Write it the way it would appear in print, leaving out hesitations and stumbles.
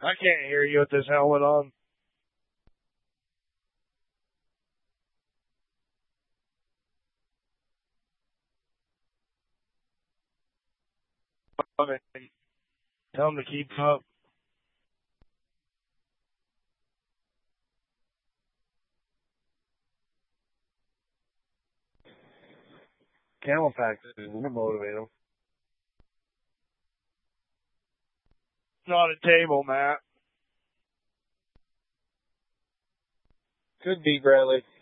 I can't hear you with this helmet on. Tell him to keep up. Camelback will motivate him. Not a table, Matt. Could be, Bradley.